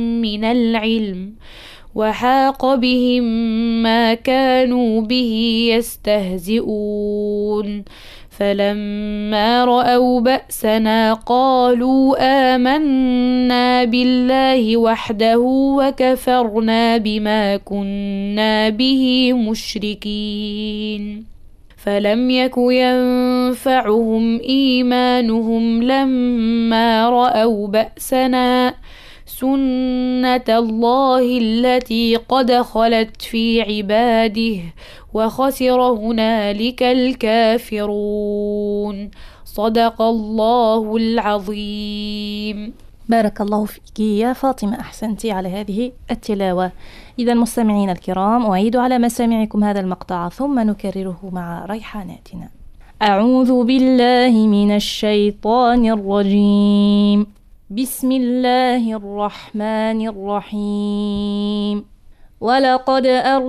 من العلم وحاق بهم ما كانوا به يستهزئون فلما رأوا بأسنا قالوا آمنا بالله وحده وكفرنا بما كنا به مشركين فلم يك ينفعهم إيمانهم لما رأوا بأسنا سنة الله التي قد خلت في عباده وخسر هنالك الكافرون. صدق الله العظيم. بارك الله فيك يا فاطمة، أحسنتي على هذه التلاوة. إذا مستمعين الكرام، أعيد على مسامعكم هذا المقطع ثم نكرره مع ريحاناتنا. أعوذ بالله من الشيطان الرجيم. بسم الله الرحمن الرحيم. ولقد